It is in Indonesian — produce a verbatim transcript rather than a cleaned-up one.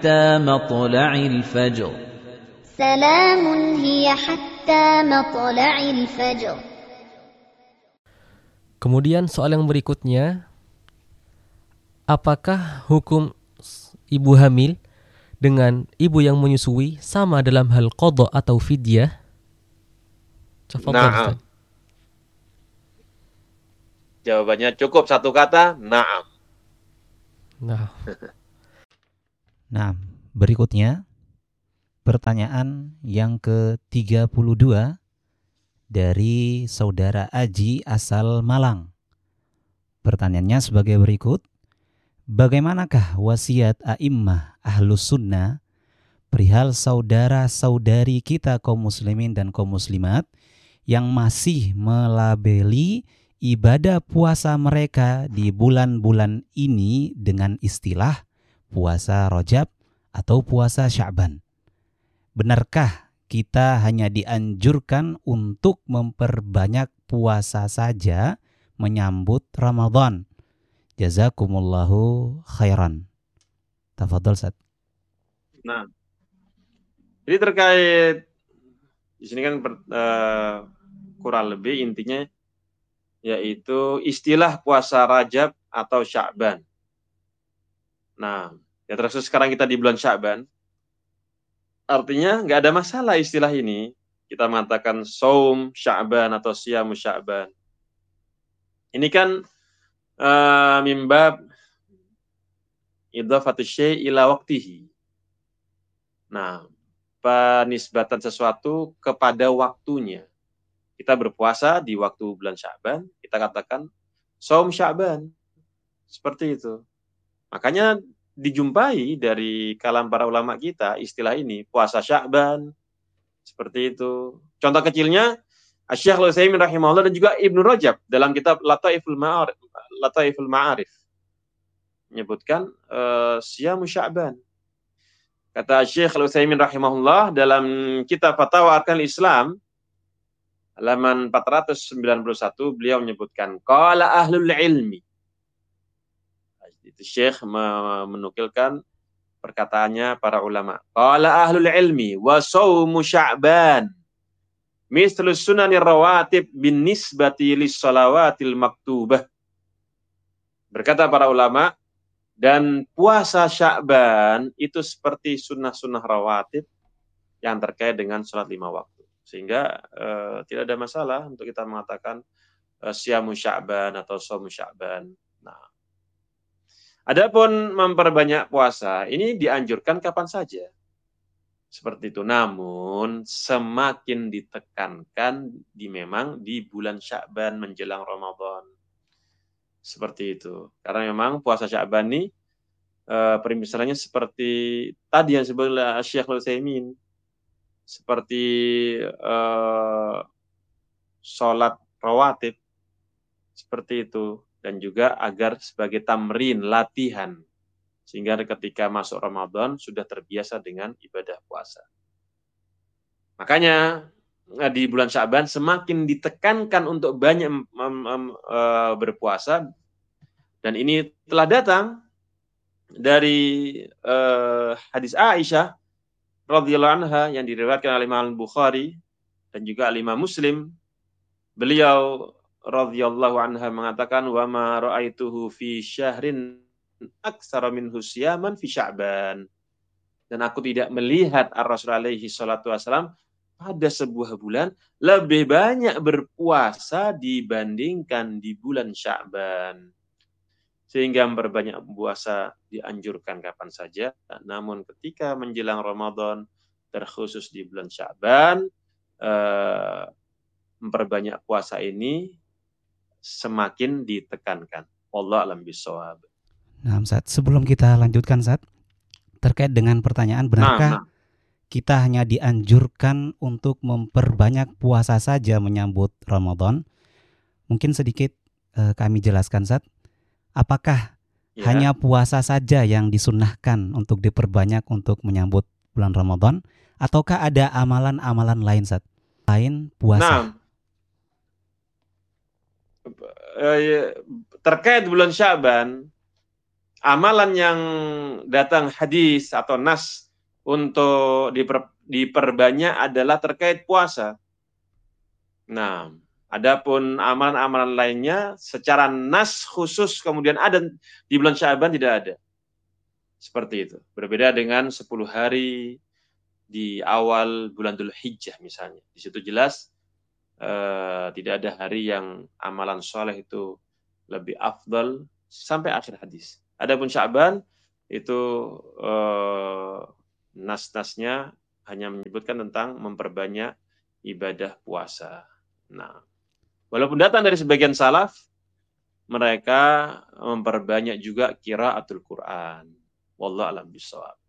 حتى مطلع الفجر سلام هي حتى مطلع الفجر. Kemudian soal yang berikutnya, apakah hukum ibu hamil dengan ibu yang menyusui sama dalam hal qadha atau fidyah? Na'am. Jawabannya cukup satu kata, na'am. Nah. Nah, berikutnya pertanyaan yang ke tiga puluh dua dari saudara Aji asal Malang. Pertanyaannya sebagai berikut. Bagaimanakah wasiat a'immah ahlus sunnah perihal saudara-saudari kita kaum muslimin dan kaum muslimat yang masih melabeli ibadah puasa mereka di bulan-bulan ini dengan istilah puasa Rajab atau puasa Sya'ban? Benarkah kita hanya dianjurkan untuk memperbanyak puasa saja menyambut Ramadan? Jazakumullahu khairan. Tafadhol, Ustaz. Nah, jadi terkait di sini kan uh, kurang lebih intinya yaitu istilah puasa Rajab atau Sya'ban. Nah, ya terus sekarang kita di bulan Sya'ban. Artinya nggak ada masalah istilah ini. Kita mengatakan saum Sya'ban atau siyamu Sya'ban. Ini kan uh, mimbab idhafatu syai' ila waqtihi. Nah, penisbatan sesuatu kepada waktunya. Kita berpuasa di waktu bulan Sya'ban, kita katakan saum Sya'ban. Seperti itu. Makanya dijumpai dari kalam para ulama kita istilah ini puasa Sya'ban seperti itu. Contoh kecilnya Asy-Syaikh Al-Utsaimin rahimahullah dan juga Ibnu Rajab dalam kitab Lataiful Ma'arif Lataiful Ma'arif menyebutkan uh, siyamu Sya'ban. Kata Asy-Syaikh Al-Utsaimin rahimahullah dalam kitab Fatawa Arkanul Islam halaman empat ratus sembilan puluh satu beliau menyebutkan qala ahlul ilmi. Itu Syekh menukilkan perkataannya para ulama. Qala ahlul ilmi wa shaumu Sya'ban mislu sunanir rawatib bin nisbati lis shalawatil maktubah. Berkata para ulama, dan puasa Sya'ban itu seperti sunnah-sunnah rawatib yang terkait dengan sholat lima waktu. Sehingga uh, tidak ada masalah untuk kita mengatakan uh, siyamu Sya'ban atau shaumu Sya'ban. Nah, adapun memperbanyak puasa, ini dianjurkan kapan saja. Seperti itu. Namun, semakin ditekankan di memang di bulan Sya'ban menjelang Ramadan. Seperti itu. Karena memang puasa Sya'ban ini, e, permisalannya seperti tadi yang disebut oleh Syekh Al-Utsaimin. Seperti e, sholat rawatib. Seperti itu. Dan juga agar sebagai tamrin, latihan. Sehingga ketika masuk Ramadan sudah terbiasa dengan ibadah puasa. Makanya di bulan Sya'ban semakin ditekankan untuk banyak um, um, uh, berpuasa. Dan ini telah datang dari uh, hadis Aisyah radhiyallahu anha yang diriwayatkan oleh Imam Bukhari dan juga Imam Muslim. Beliau radhiyallahu anha mengatakan wa ma ra'aituhu fi syahrin aktsara minhu siyaman fi Sya'ban. Dan aku tidak melihat Ar-Rasul alaihi salatu wasalam pada sebuah bulan lebih banyak berpuasa dibandingkan di bulan Sya'ban. Sehingga memperbanyak puasa dianjurkan kapan saja. Namun ketika menjelang Ramadan, terkhusus di bulan Sya'ban, eh, memperbanyak puasa ini semakin ditekankan. Wallahu a'lam bishawab. Nah, Ustaz, sebelum kita lanjutkan, Ustaz, terkait dengan pertanyaan benarkah nah, nah. kita hanya dianjurkan untuk memperbanyak puasa saja menyambut Ramadan? Mungkin sedikit eh, kami jelaskan, Ustaz. Apakah ya. hanya puasa saja yang disunnahkan untuk diperbanyak untuk menyambut bulan Ramadan? Ataukah ada amalan-amalan lain, Ustaz? Lain puasa? Nah, terkait bulan Sya'ban, amalan yang datang hadis atau nas untuk diper, diperbanyak adalah terkait puasa. Nah, adapun amalan-amalan lainnya secara nas khusus kemudian ada di bulan Sya'ban tidak ada. Seperti itu. Berbeda dengan sepuluh hari di awal bulan Dzulhijjah misalnya. Di situ jelas uh, tidak ada hari yang amalan soleh itu lebih afdal sampai akhir hadis. Adapun Sya'ban itu uh, nas-nasnya hanya menyebutkan tentang memperbanyak ibadah puasa. Nah, walaupun datang dari sebagian salaf, mereka memperbanyak juga qiraatul Quran. Wallahu a'lam bishawab.